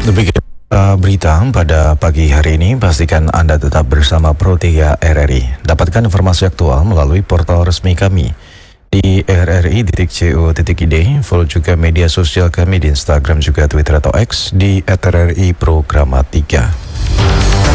Demikian berita pada pagi hari ini. Pastikan Anda tetap bersama Pro3 RRI. Dapatkan informasi aktual melalui portal resmi kami di rri.co.id, follow juga media sosial kami di Instagram juga Twitter atau X di @rri Programa 3.